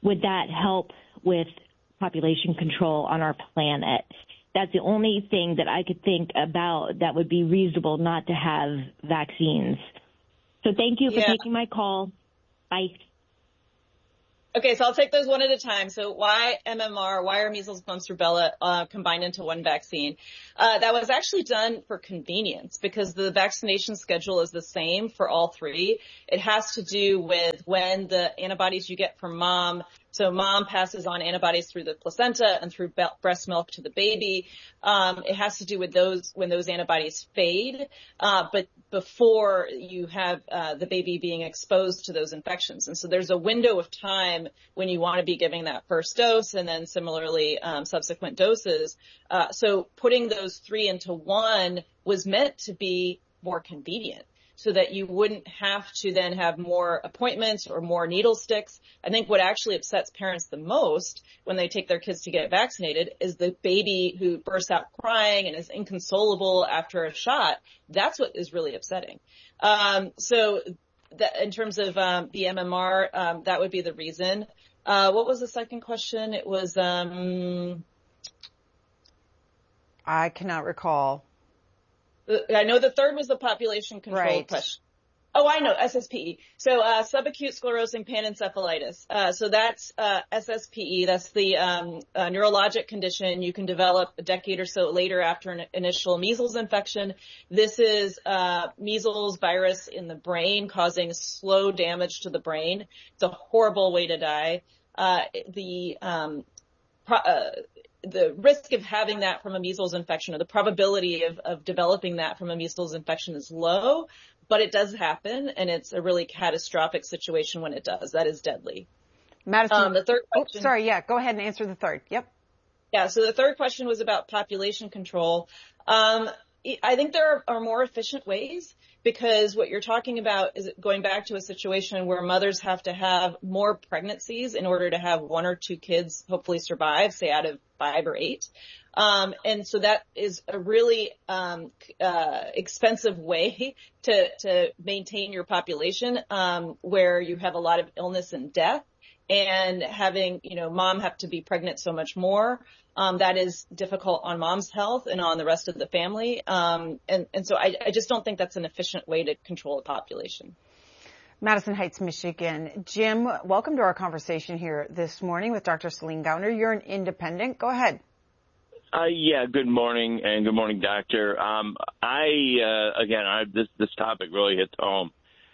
[SPEAKER 19] would that help with population control on our planet? That's the only thing that I could think about that would be reasonable not to have vaccines. So thank you for
[SPEAKER 9] Yeah.
[SPEAKER 19] taking my call. Bye.
[SPEAKER 9] Okay, so I'll take those one at a time. So why M M R, why are measles, mumps, rubella uh, combined into one vaccine? Uh, that was actually done for convenience because the vaccination schedule is the same for all three. It has to do with when the antibodies you get from mom. So mom passes on antibodies through the placenta and through be- breast milk to the baby. Um, it has to do with those when those antibodies fade, uh, but before you have uh, the baby being exposed to those infections. And so there's a window of time when you want to be giving that first dose and then similarly um, subsequent doses. Uh, so putting those three into one was meant to be more convenient, so that you wouldn't have to then have more appointments or more needle sticks. I think what actually upsets parents the most when they take their kids to get vaccinated is the baby who bursts out crying and is inconsolable after a shot. That's what is really upsetting. Um, so that, in terms of um, the M M R, um, that would be the reason. Uh, what was the second question? It was... Um,
[SPEAKER 1] I cannot recall.
[SPEAKER 9] I know the third was the population control
[SPEAKER 1] right.
[SPEAKER 9] question. Oh, I know, S S P E. So uh, subacute sclerosing panencephalitis. Uh, so that's uh, S S P E. That's the um, uh, neurologic condition you can develop a decade or so later after an initial measles infection. This is uh, measles virus in the brain causing slow damage to the brain. It's a horrible way to die. Uh, the um, pro- uh, the risk of having that from a measles infection, or the probability of, of developing that from a measles infection, is low, but it does happen, and it's a really catastrophic situation when it does. That is deadly.
[SPEAKER 1] Madison,
[SPEAKER 9] um, the third question,
[SPEAKER 1] oh, sorry, yeah, go ahead and answer the third. Yep.
[SPEAKER 9] Yeah, so the third question was about population control. Um, I think there are, are more efficient ways, because what you're talking about is going back to a situation where mothers have to have more pregnancies in order to have one or two kids hopefully survive, say out of five or eight. Um, and so that is a really um, uh, expensive way to, to maintain your population, um, where you have a lot of illness and death. And having, you know, mom have to be pregnant so much more, um, that is difficult on mom's health and on the rest of the family. Um, and, and so I, I just don't think that's an efficient way to control a population.
[SPEAKER 1] Madison Heights, Michigan. Jim, welcome to our conversation here this morning with Doctor Celine Gauntner. You're an independent. Go ahead.
[SPEAKER 20] Uh, yeah, good morning, and good morning, doctor. Um, I, uh, again, I, this, this topic really hits home.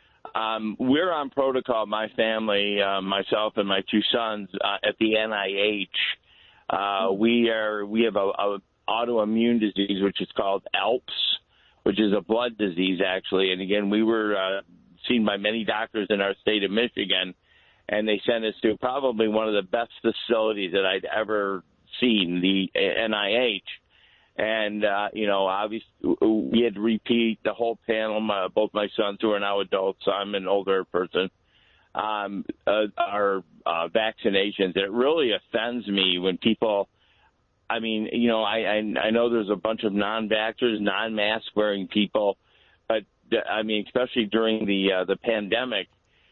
[SPEAKER 20] Um, we're on protocol, my family, uh, myself and my two sons, uh, at the N I H. Uh, we are, we have a, a autoimmune disease, which is called ALPS, which is a blood disease, actually. And again, we were, uh, seen by many doctors in our state of Michigan, and they sent us to probably one of the best facilities that I'd ever seen, the N I H. And, uh, you know, obviously we had to repeat the whole panel. My, both my sons, who are now adults, I'm an older person, um, uh, are uh, vaccinations. It really offends me when people, I mean, you know, I, I, I know there's a bunch of non-vaxxers, non-mask wearing people, but, I mean, especially during the uh, the pandemic,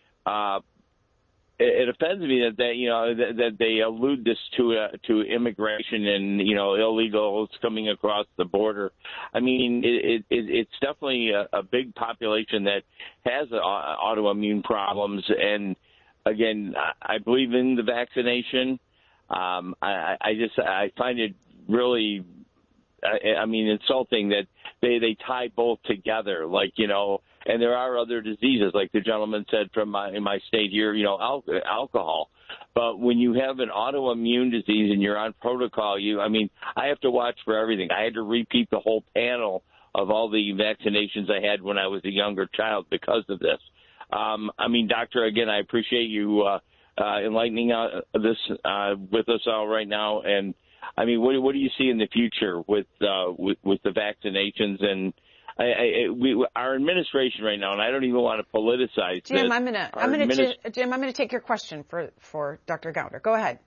[SPEAKER 20] uh, it, it offends me that they, you know, that, that they allude this to uh, to immigration and, you know, illegals coming across the border. I mean, it, it, it's definitely a, a big population that has uh, autoimmune problems. And again, I, I believe in the vaccination. Um, I, I just I find it really, I, I mean, insulting that they they tie both together. Like, you know. And there are other diseases, like the gentleman said from my, in my state here, you know, al- alcohol. But when you have an autoimmune disease and you're on protocol, you, I mean, I have to watch for everything. I had to repeat the whole panel of all the vaccinations I had when I was a younger child because of this. Um, I mean, doctor, again, I appreciate you uh, uh, enlightening uh, this uh, with us all right now. And I mean, what, what do you see in the future with uh, with, with the vaccinations and I, I, we, our administration right now, and I don't even want to politicize
[SPEAKER 1] Jim,
[SPEAKER 20] this.
[SPEAKER 1] I'm gonna, I'm gonna, administ- Jim, I'm gonna take your question for, for Doctor Gauntner. Go ahead.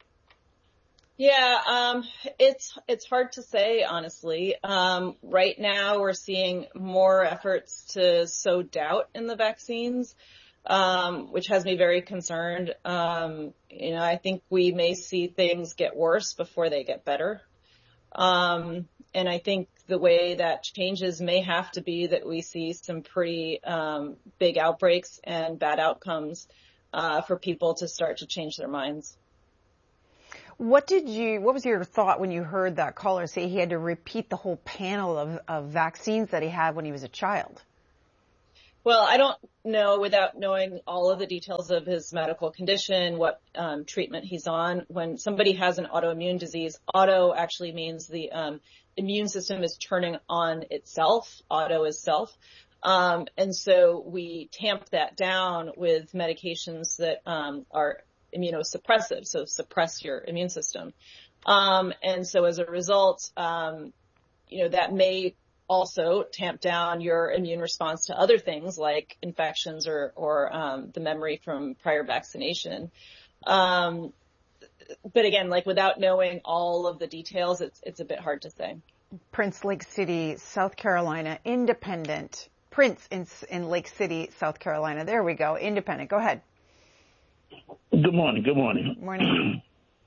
[SPEAKER 9] Yeah, um, it's it's hard to say, honestly. Um, right now, we're seeing more efforts to sow doubt in the vaccines. um, which has me very concerned. Um, you know, I think we may see things get worse before they get better. Um, and I think the way that changes may have to be that we see some pretty um, big outbreaks and bad outcomes uh, for people to start to change their minds.
[SPEAKER 1] What did you, what was your thought when you heard that caller say he had to repeat the whole panel of, of vaccines that he had when he was a child?
[SPEAKER 9] Well, I don't know, without knowing all of the details of his medical condition, what um, treatment he's on. When somebody has an autoimmune disease, auto actually means the um, immune system is turning on itself. Auto is self. Um, and so we tamp that down with medications that um, are immunosuppressive, so suppress your immune system. Um, and so as a result, um, you know, that may also tamp down your immune response to other things like infections or, or um, the memory from prior vaccination. Um, but again, like without knowing all of the details, it's, it's a bit hard to say.
[SPEAKER 1] Prince Lake City, South Carolina, independent. Prince in, in Lake City, South Carolina. There we go. Independent. Go ahead.
[SPEAKER 21] Good morning. Good morning.
[SPEAKER 1] Morning.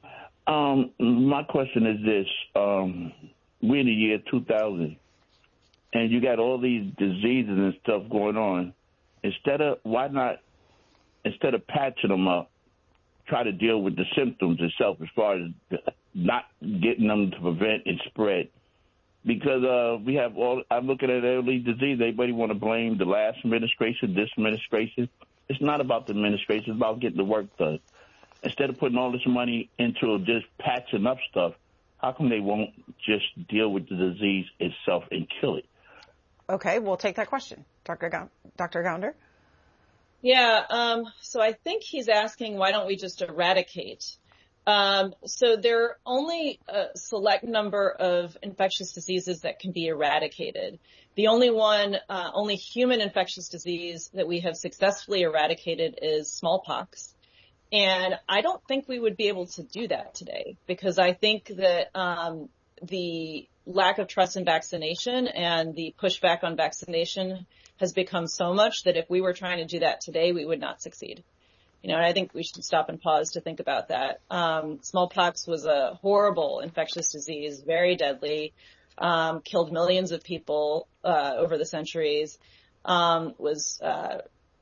[SPEAKER 21] um, my question is this. Um, we're in the year two thousand, and you got all these diseases and stuff going on. Instead of, why not, instead of patching them up, try to deal with the symptoms itself as far as not getting them to prevent and spread? Because uh, we have all, I'm looking at early disease. Everybody want to blame the last administration, this administration. It's not about the administration. It's about getting the work done. Instead of putting all this money into just patching up stuff, how come they won't just deal with the disease itself and kill it?
[SPEAKER 1] Okay, we'll take that question. Doctor Go- Doctor Gounder?
[SPEAKER 9] Yeah, um, so I think he's asking, why don't we just eradicate? Um, so there are only a select number of infectious diseases that can be eradicated. The only one, uh, only human infectious disease that we have successfully eradicated is smallpox. And I don't think we would be able to do that today because I think that um, the lack of trust in vaccination and the pushback on vaccination has become so much that if we were trying to do that today, we would not succeed. You know, and I think we should stop and pause to think about that. Um, smallpox was a horrible infectious disease, very deadly, um, killed millions of people uh, over the centuries, um, was uh,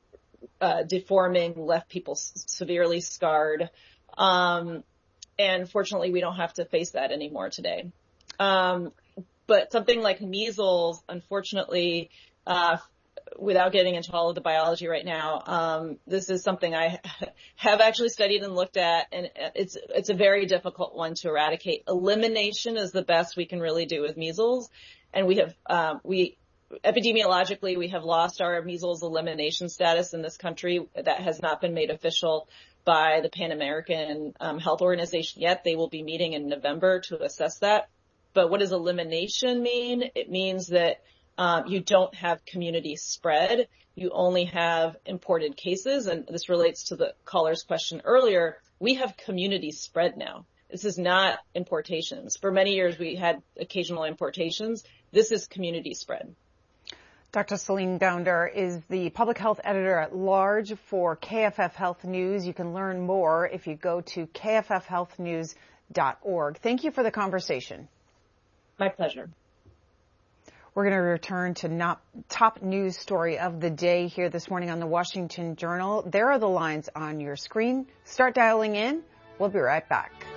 [SPEAKER 9] uh, deforming, left people s- severely scarred. Um, and fortunately, we don't have to face that anymore today. Um, but something like measles, unfortunately, uh, without getting into all of the biology right now, um, this is something I have actually studied and looked at, and it's it's a very difficult one to eradicate. Elimination is the best we can really do with measles, and we have um, we epidemiologically we have lost our measles elimination status in this country. That has not been made official by the Pan American um, Health Organization yet. They will be meeting in November to assess that. But what does elimination mean? It means that Um, you don't have community spread. You only have imported cases. And this relates to the caller's question earlier. We have community spread now. This is not importations. For many years, we had occasional importations. This is community spread.
[SPEAKER 1] Doctor Celine Gounder is the public health editor at large for K F F Health News. You can learn more if you go to k f f health news dot org. Thank you for the conversation.
[SPEAKER 9] My pleasure.
[SPEAKER 1] We're going to return to not, top news story of the day here this morning on the Washington Journal. There are the lines on your screen. Start dialing in. We'll be right back.